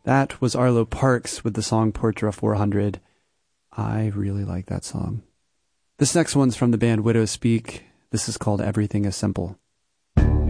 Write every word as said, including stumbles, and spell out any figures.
That was Arlo Parks with the song Portra four hundred. I really like that song. This next one's from the band Widow Speak. This is called Everything is Simple.